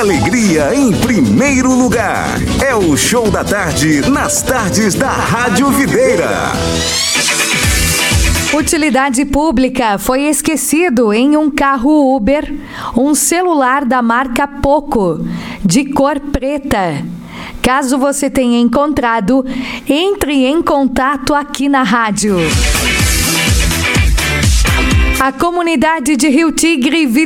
Alegria em primeiro lugar. É o Show da Tarde, nas tardes da Rádio Videira. Utilidade pública: foi esquecido em um carro Uber um celular da marca Poco, de cor preta. Caso você tenha encontrado, entre em contato aqui na rádio. A comunidade de Rio Tigre